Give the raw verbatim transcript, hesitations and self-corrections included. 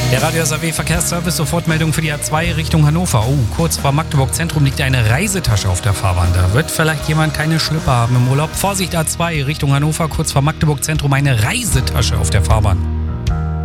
Der Radio S A W Verkehrsservice, Sofortmeldung für die A zwei Richtung Hannover. Oh, kurz vor Magdeburg Zentrum liegt eine Reisetasche auf der Fahrbahn. Da wird vielleicht jemand keine Schlüpper haben im Urlaub. Vorsicht, A zwei Richtung Hannover, kurz vor Magdeburg Zentrum eine Reisetasche auf der Fahrbahn.